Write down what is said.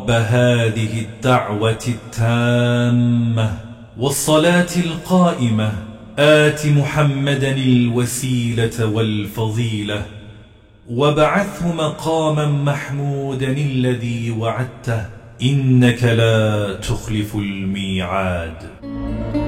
رب هذه الدعوة التامة والصلاة القائمة آت محمدا الوسيلة والفضيلة وابعثه مقاما محمودا الذي وعدته إنك لا تخلف الميعاد.